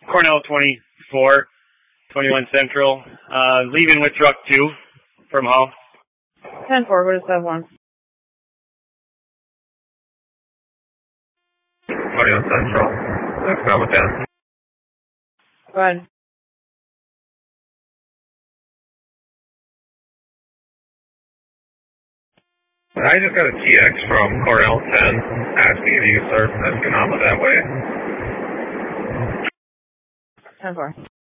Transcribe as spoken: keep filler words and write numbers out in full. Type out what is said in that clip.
Cornell twenty-four, twenty-one Central, uh, leaving with truck two from Hull. ten four, what is that one? twenty-one Central, that's not with that. Go ahead. I just got a T X from Cornell ten asking if you could start Escanaba that way. ten four.